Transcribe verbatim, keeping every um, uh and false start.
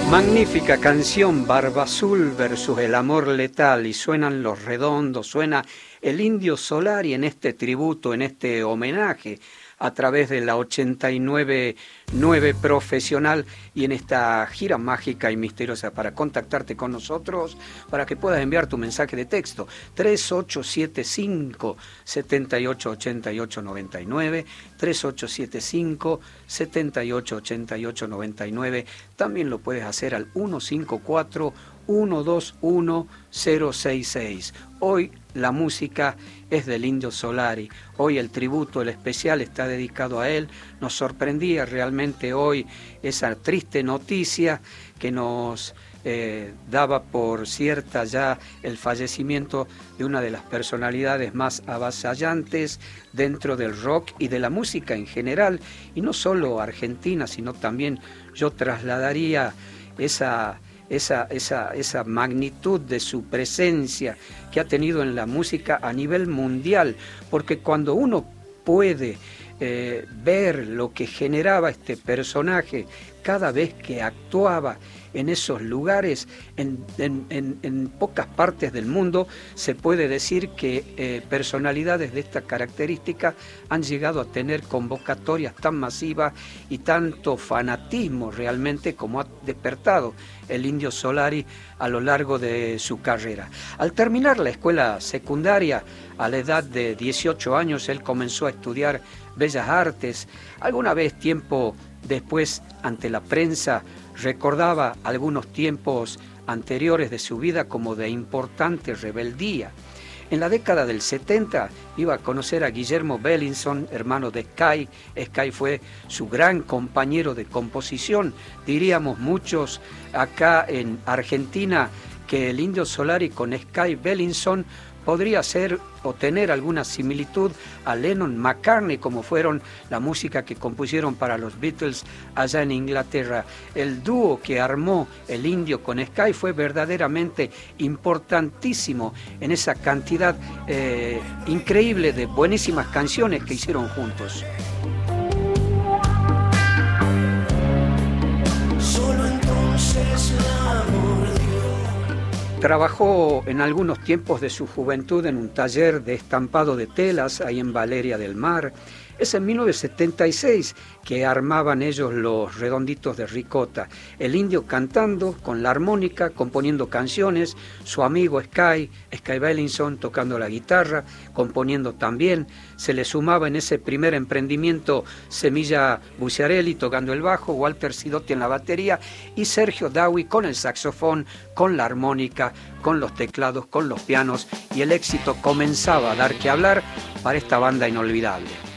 Magnífica canción, Barba Azul versus El Amor Letal, y suenan Los Redondos, suena el Indio Solari en este tributo, en este homenaje a través de la ochenta y nueve nueve Profesional y en esta gira mágica y misteriosa. Para contactarte con nosotros, para que puedas enviar tu mensaje de texto, tres ocho siete cinco, siete ocho ocho ocho nueve nueve, tres ocho siete cinco, siete ocho ocho ocho nueve nueve. También lo puedes hacer al uno cinco cuatro, uno dos uno, cero seis seis. Hoy la música es del Indio Solari. Hoy el tributo, el especial está dedicado a él. Nos sorprendía realmente hoy esa triste noticia que nos eh, daba por cierta ya el fallecimiento de una de las personalidades más avasallantes dentro del rock y de la música en general, y no solo argentina, sino también yo trasladaría esa Esa, esa, esa magnitud de su presencia que ha tenido en la música a nivel mundial, porque cuando uno puede eh, ver lo que generaba este personaje cada vez que actuaba en esos lugares, en, en, en, en pocas partes del mundo se puede decir que eh, personalidades de esta característica han llegado a tener convocatorias tan masivas y tanto fanatismo realmente como ha despertado el Indio Solari a lo largo de su carrera. Al terminar la escuela secundaria, a la edad de dieciocho años, él comenzó a estudiar Bellas Artes. Alguna vez, tiempo después, ante la prensa, recordaba algunos tiempos anteriores de su vida como de importante rebeldía. En la década del setenta iba a conocer a Guillermo Bellinson, hermano de Sky. Sky fue su gran compañero de composición. Diríamos muchos acá en Argentina que el Indio Solari con Sky Bellinson podría ser o tener alguna similitud a Lennon-McCartney, como fueron la música que compusieron para los Beatles allá en Inglaterra. El dúo que armó el Indio con Sky fue verdaderamente importantísimo en esa cantidad eh, increíble de buenísimas canciones que hicieron juntos. Solo entonces la mordió. Trabajó en algunos tiempos de su juventud en un taller de estampado de telas ahí en Valeria del Mar. Es en mil novecientos setenta y seis que armaban ellos los Redonditos de Ricota. El Indio cantando con la armónica, componiendo canciones, su amigo Sky, Sky Bellinson tocando la guitarra, componiendo también. Se le sumaba en ese primer emprendimiento Semilla Buciarelli tocando el bajo, Walter Sidotti en la batería y Sergio Dawi con el saxofón, con la armónica, con los teclados, con los pianos, y el éxito comenzaba a dar que hablar para esta banda inolvidable.